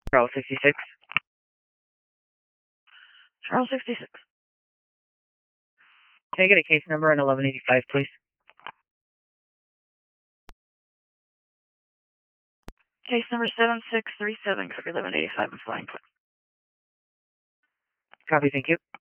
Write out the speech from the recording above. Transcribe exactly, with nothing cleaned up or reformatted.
Charles sixty-six. Charles sixty-six. Can I get a case number on eleven eighty-five, please? Case number seven six three seven, copy eleven eighty-five, I'm flying. Copy, thank you.